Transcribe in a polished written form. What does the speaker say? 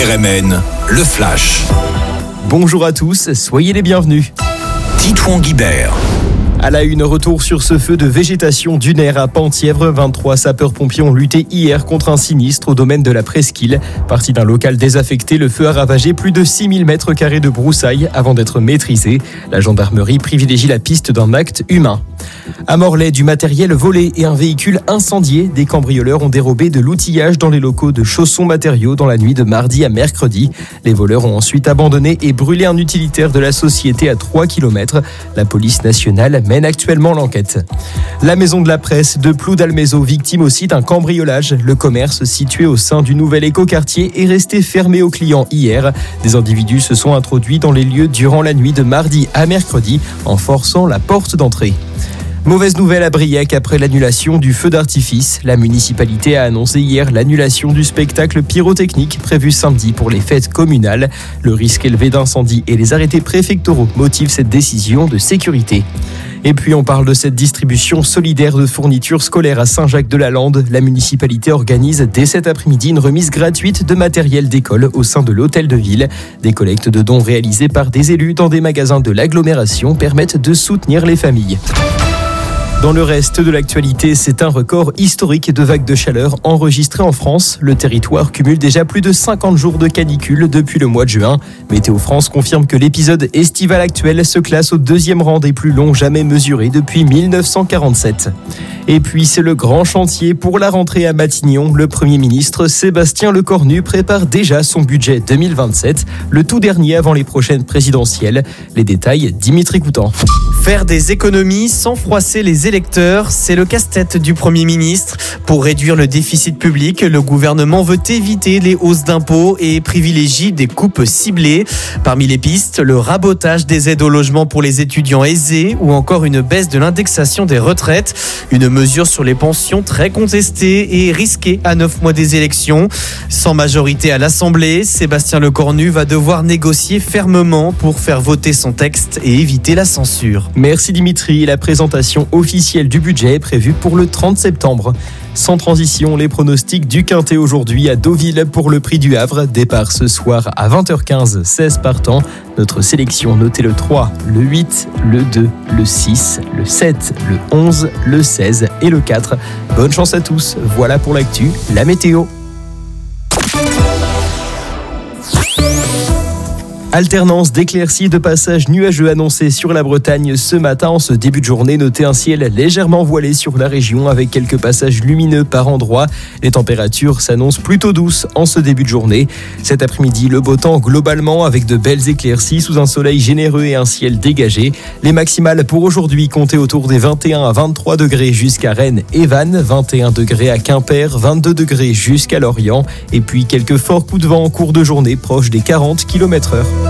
RMN, le Flash. Bonjour à tous, soyez les bienvenus. Titouan Guibert. À la une, retour sur ce feu de végétation dunaire à Penthièvre. 23 sapeurs-pompiers ont lutté hier contre un sinistre au domaine de la Presqu'île. Parti d'un local désaffecté, le feu a ravagé plus de 6000 mètres carrés de broussailles avant d'être maîtrisé. La gendarmerie privilégie la piste d'un acte humain. À Morlaix, du matériel volé et un véhicule incendié. Des cambrioleurs ont dérobé de l'outillage dans les locaux de Chaussons Matériaux dans la nuit de mardi à mercredi. Les voleurs ont ensuite abandonné et brûlé un utilitaire de la société à 3 km. La police nationale mène actuellement l'enquête. La maison de la presse de Ploudalmézeau, victime aussi d'un cambriolage. Le commerce situé au sein du nouvel écoquartier est resté fermé aux clients hier. Des individus se sont introduits dans les lieux durant la nuit de mardi à mercredi en forçant la porte d'entrée. Mauvaise nouvelle à Briec après l'annulation du feu d'artifice. La municipalité a annoncé hier l'annulation du spectacle pyrotechnique prévu samedi pour les fêtes communales. Le risque élevé d'incendie et les arrêtés préfectoraux motivent cette décision de sécurité. Et puis on parle de cette distribution solidaire de fournitures scolaires à Saint-Jacques-de-la-Lande. La municipalité organise dès cet après-midi une remise gratuite de matériel d'école au sein de l'hôtel de ville. Des collectes de dons réalisées par des élus dans des magasins de l'agglomération permettent de soutenir les familles. Dans le reste de l'actualité, c'est un record historique de vagues de chaleur enregistrées en France. Le territoire cumule déjà plus de 50 jours de canicule depuis le mois de juin. Météo France confirme que l'épisode estival actuel se classe au deuxième rang des plus longs jamais mesurés depuis 1947. Et puis c'est le grand chantier pour la rentrée à Matignon. Le Premier ministre Sébastien Lecornu prépare déjà son budget 2027, le tout dernier avant les prochaines présidentielles. Les détails, Dimitri Coutan. Faire des économies sans froisser les électeurs, c'est le casse-tête du Premier ministre. Pour réduire le déficit public, le gouvernement veut éviter les hausses d'impôts et privilégie des coupes ciblées. Parmi les pistes, le rabotage des aides au logement pour les étudiants aisés ou encore une baisse de l'indexation des retraites. Une mesure sur les pensions très contestée et risquée à 9 mois des élections. Sans majorité à l'Assemblée, Sébastien Lecornu va devoir négocier fermement pour faire voter son texte et éviter la censure. Merci Dimitri. La présentation officielle du budget est prévue pour le 30 septembre. Sans transition, les pronostics du Quintet aujourd'hui à Deauville pour le Prix du Havre. Départ ce soir à 20h15, 16 partants. Notre sélection, notez le 3, le 8, le 2, le 6, le 7, le 11, le 16 et le 4. Bonne chance à tous. Voilà pour l'actu, la météo. Alternance d'éclaircies, de passages nuageux annoncés sur la Bretagne ce matin. En ce début de journée, notez un ciel légèrement voilé sur la région avec quelques passages lumineux par endroits. Les températures s'annoncent plutôt douces en ce début de journée. Cet après-midi, le beau temps globalement avec de belles éclaircies sous un soleil généreux et un ciel dégagé. Les maximales pour aujourd'hui comptaient autour des 21 à 23 degrés jusqu'à Rennes et Vannes, 21 degrés à Quimper, 22 degrés jusqu'à Lorient. Et puis quelques forts coups de vent en cours de journée proches des 40 km/h.